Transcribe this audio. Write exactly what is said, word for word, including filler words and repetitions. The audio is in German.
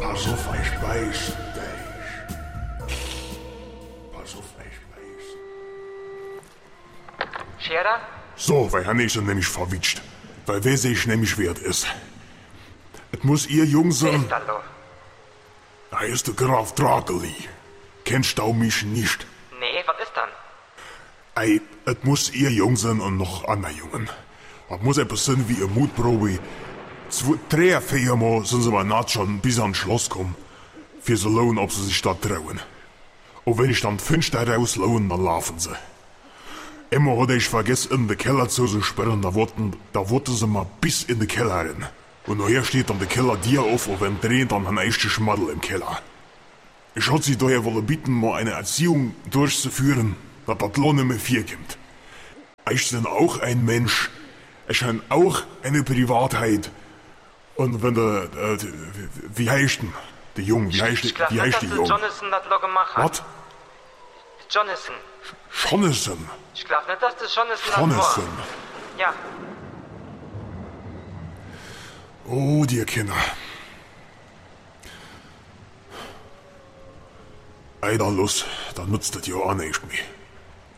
Pass auf, ich beiß dich. Pass auf, ich beiß. Scherer? So, weil Hanne ist er nämlich verwitscht. Weil wer sich nämlich wert ist. Es muss ihr Jung Wer sein. ist da lo? Da ist der Graf Drakeli. Kennst du mich nicht? Nee, was ist dann? Ei, es muss ihr Jung sein und noch andere Jungen. Es muss etwas sein wie eine Mutprobe. Zwei, drei, vier Mal sind sie mal naht schon bis ans Schloss kommen. Für sie lohnen, ob sie sich da trauen. Und wenn ich dann fünf da rauslaufen, dann laufen sie. Immer hatte ich vergessen, in den Keller zu sperren, da wurden, da wurden sie mal bis in den Keller rein. Und nachher steht dann der Keller dir auf und wenn drehen dann ein echter Schmaddel im Keller. Ich hatte sie daher wollen bitten, mal eine Erziehung durchzuführen, dass das Lohn nicht mehr vier kommt. Ich bin auch ein Mensch. Ich habe auch eine Privatheit. Und wenn der, äh, wie heißt denn? Der Jung, wie heißt, Ich glaub wie nicht, heißt dass der der Jung? Jonathan das lo gemacht hat. Was? Jonathan. Jonathan. Ich glaub nicht, dass der Jonathan das Jonathan. war. Ja. Oh, die Kinder. Eider los, dann nutzt das ja auch nicht mehr.